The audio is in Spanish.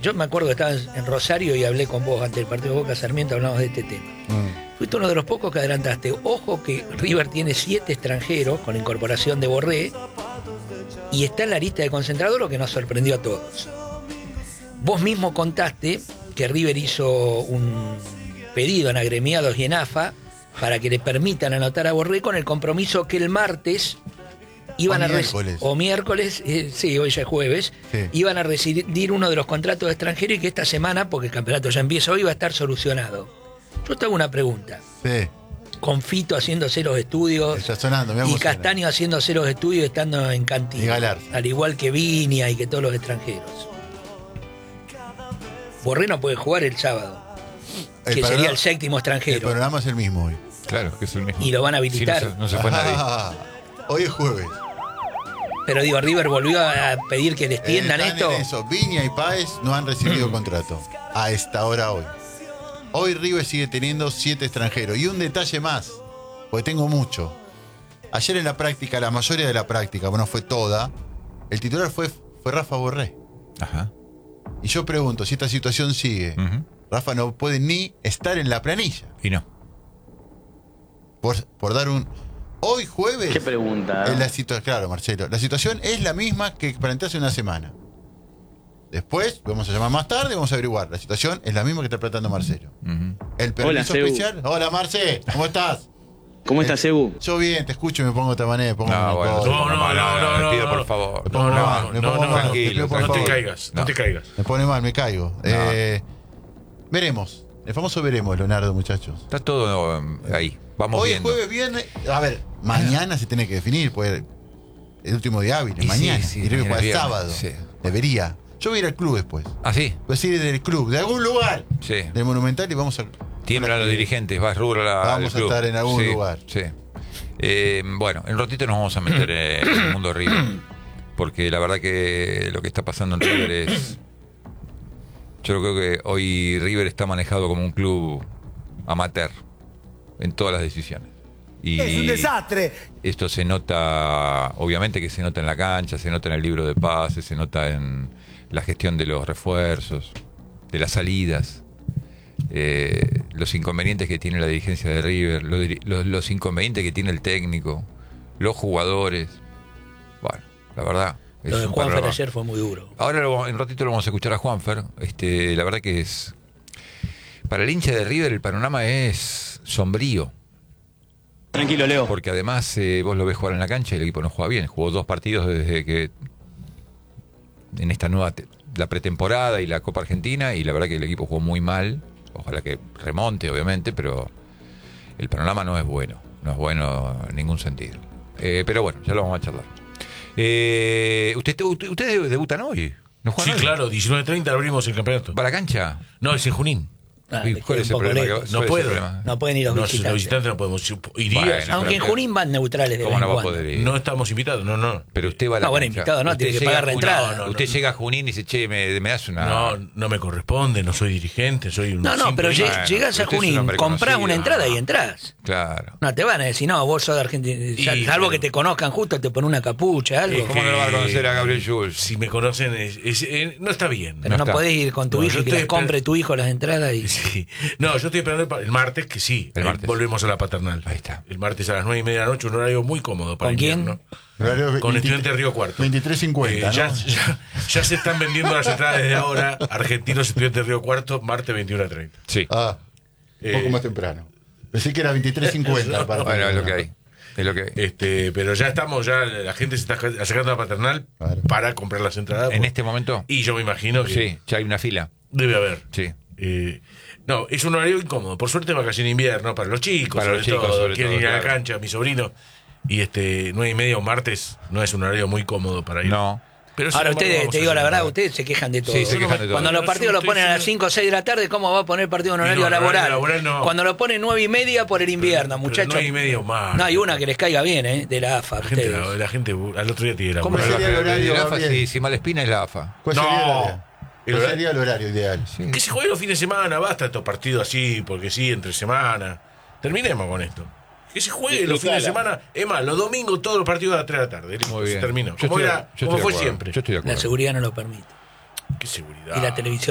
yo me acuerdo que estaba en Rosario y hablé con vos ante el partido de Boca Sarmiento, hablamos de este tema. Fuiste uno de los pocos que adelantaste. Ojo que River tiene 7 extranjeros con la incorporación de Borré y está en la lista de concentrador, lo que nos sorprendió a todos. Vos mismo contaste que River hizo un pedido en agremiados y en AFA para que le permitan anotar a Borré con el compromiso que el martes iban o miércoles, sí, hoy ya es jueves, sí, iban a recibir uno de los contratos de extranjero y que esta semana, porque el campeonato ya empieza hoy, va a estar solucionado. Yo te hago una pregunta. Sí. Con Fito haciéndose los estudios está sonando, y Castaño haciéndose los estudios estando en Cantina, al igual que Viña y que todos los extranjeros. Borré no puede jugar el sábado, que sería el 7º extranjero. El programa es el mismo hoy. Claro, que es el mismo. Y lo van a habilitar. Sí, no se fue nadie. Hoy es jueves. Pero digo, River volvió a pedir que le extiendan esto. Eso. Viña y Páez no han recibido contrato a esta hora hoy. Hoy River sigue teniendo 7 extranjeros. Y un detalle más, porque tengo mucho. Ayer en la práctica, la mayoría de la práctica, bueno, fue toda, el titular fue Rafa Borré. Ajá. Y yo pregunto, si esta situación sigue, Rafa no puede ni estar en la planilla. Y no. Por dar un... Hoy jueves... ¿Qué pregunta? Claro, Marcelo. La situación es la misma que planteé hace una semana. Después, vamos a llamar más tarde y vamos a averiguar. La situación es la misma que está planteando Marcelo. El permiso especial... Hola, Marce. ¿Cómo estás? ¿Cómo estás, Ebu? Yo bien, te escucho y me pongo de otra manera. No, pido por favor. No te caigas. Me pone mal, me caigo. Veremos. El famoso veremos, Leonardo, muchachos. Está todo ahí. Vamos hoy viendo. Hoy es jueves, viernes. A ver, mañana se tiene que definir, pues el último día hábil, mañana. Sí, y creo que para el sábado. Sí. Debería. Yo voy a ir al club después. ¿Ah, sí? Pues ir del club, de algún lugar. Sí. Del Monumental y vamos a... Tiemblan los dirigentes, vas rubro vamos a estar en algún lugar. Sí. Bueno, en un ratito nos vamos a meter en el mundo de River. Porque la verdad que lo que está pasando en River es... Yo creo que hoy River está manejado como un club amateur en todas las decisiones. Y es un desastre. Esto se nota, obviamente que se nota en la cancha, se nota en el libro de pases, se nota en la gestión de los refuerzos, de las salidas, los inconvenientes que tiene la dirigencia de River, los inconvenientes que tiene el técnico, los jugadores. Bueno, la verdad... Lo de Juanfer ayer fue muy duro. Ahora en un ratito lo vamos a escuchar a Juanfer. La verdad que es... Para el hincha de River el panorama es sombrío. Tranquilo, Leo. Porque además vos lo ves jugar en la cancha y el equipo no juega bien. Jugó 2 partidos desde que... En esta nueva... La pretemporada y la Copa Argentina, y la verdad que el equipo jugó muy mal. Ojalá que remonte, obviamente, pero el panorama no es bueno. No es bueno en ningún sentido. Pero bueno, ya lo vamos a charlar. ¿Ustedes debutan hoy? ¿No sí, hoy? Claro, 19:30 abrimos el campeonato. ¿Para la cancha? No, es en Junín. ¿Cuál es el problema? No puedo. No pueden ir los visitantes. Los visitantes no podemos. Bueno, aunque en Junín van neutrales de ¿cómo no va a cuando. poder ir? No estamos invitados, no. Pero usted va a la bueno, cancha. invitado no, tiene que pagar la entrada. Usted llega a Junín y dice, che, me das una... No me corresponde, no soy dirigente, soy un... No, pero llegas a Junín, comprás una entrada y entrás. Claro. No te van a decir, no, vos sos de Argentina, salvo que te conozcan justo, te ponen una capucha, algo. ¿Cómo no lo va a conocer a Gabriel Jules? Si me conocen, no está bien. Pero no podés ir con tu hijo y que les compre tu hijo las entradas y... Sí. No, yo estoy esperando el martes, que sí. El martes. Volvemos a la Paternal. Ahí está. El martes a las 9:30 de la noche, un horario muy cómodo para ¿Con quién? ¿no? Con Estudiantes de Río Cuarto. 23:50. Ya se están vendiendo las entradas desde ahora. Argentinos Estudiantes de Río Cuarto, martes 21:30. Sí. Un poco más temprano. Pensé que era 23:50. Bueno, es lo que hay. Es lo que... pero ya estamos, la gente se está acercando a la Paternal para comprar las entradas. ¿En este momento? Y yo me imagino que... Sí, ya hay una fila. Debe haber. Sí. No, es un horario incómodo. Por suerte, vacaciones de invierno para los chicos. Para los chicos, sobre quieren todo, ir a la cancha, mi sobrino. Y 9:30 un martes no es un horario muy cómodo para ir. No. Pero ahora ustedes, te digo la verdad, ustedes se quejan de todo. Sí, se quejan de todo. Cuando los partidos los ponen a las 5 o 6 de la tarde, ¿cómo va a poner partido en horario laboral? No. Cuando lo ponen 9:30 por el invierno, muchachos. 9:30 o más. No hay una que les caiga bien, de la AFA. La gente al otro día tiene la ¿Cómo sería el horario? La AFA, si Malespina es la AFA. ¿Cuál sería el horario ideal? Sí. Que se juegue los fines de semana, basta estos partidos así, porque sí, entre semana. Terminemos con esto. Que se juegue los fines de semana. Es más, los domingos todos los partidos a las 3 de la tarde. Muy bien. Se terminó. Como fue siempre. Yo estoy de acuerdo. La seguridad no lo permite. ¿Qué seguridad? Y la televisión